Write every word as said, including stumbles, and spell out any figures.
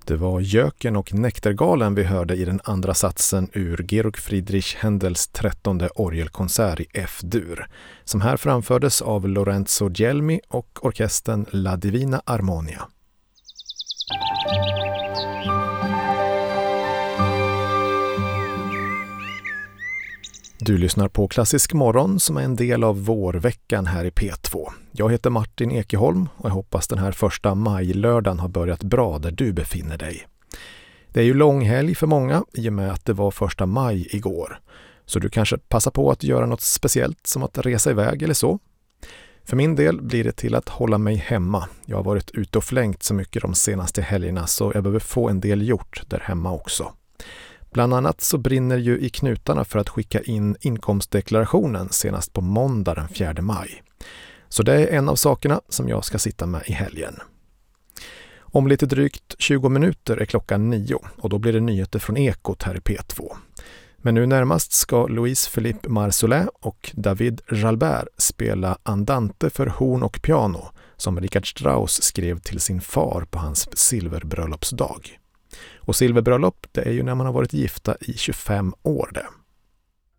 Det var Göken och Näktergalen vi hörde i den andra satsen ur Georg Friedrich Händels trettonde orgelkonsert i F-dur, som här framfördes av Lorenzo Gelmi och orkestern La Divina Armonia. Du lyssnar på Klassisk morgon som är en del av vårveckan här i P två. Jag heter Martin Ekeholm och jag hoppas den här första majlördagen har börjat bra där du befinner dig. Det är ju långhelg för många i och med att det var första maj igår. Så du kanske passar på att göra något speciellt som att resa iväg eller så. För min del blir det till att hålla mig hemma. Jag har varit ute och flängt så mycket de senaste helgerna så jag behöver få en del gjort där hemma också. Bland annat så brinner ju i knutarna för att skicka in inkomstdeklarationen senast på måndag den fjärde maj. Så det är en av sakerna som jag ska sitta med i helgen. Om lite drygt tjugo minuter är klockan nio och då blir det nyheter från Ekot här i P två. Men nu närmast ska Louis-Philippe Marsolais och David Jalbert spela Andante för horn och piano som Richard Strauss skrev till sin far på hans silverbröllopsdag. Och silverbröllop, det är ju när man har varit gifta i tjugofem år det.